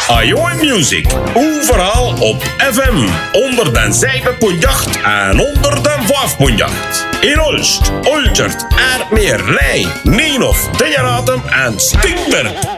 Ajoy Music. Overal op FM. Onder den 7.8 en onder den 5.8. In Olst, Olchert, Aardmeer, Rij, Nienhof, Dingeratum en Steenberg.